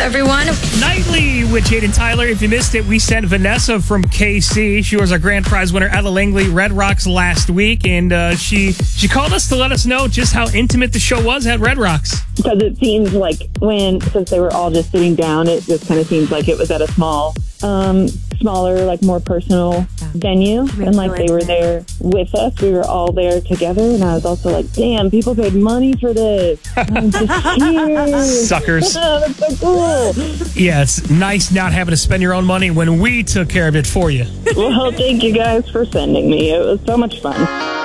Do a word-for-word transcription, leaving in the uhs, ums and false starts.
everyone. Nightly with Jade and Tyler. If you missed it, we sent Vanessa from K C. She was our grand prize winner at the Langley Red Rocks last week, and uh, she she called us to let us know just how intimate the show was at Red Rocks. Because it seems like when, since they were all just sitting down, it just kind of seems like it was at a small, um, smaller, like more personal venue. And like they were there with us. We were all there together. And I was also like, damn, people paid money for this. I'm just here. Suckers. That's so cool. Yeah, it's nice not having to spend your own money when we took care of it for you. Well, thank you guys for sending me. It was so much fun.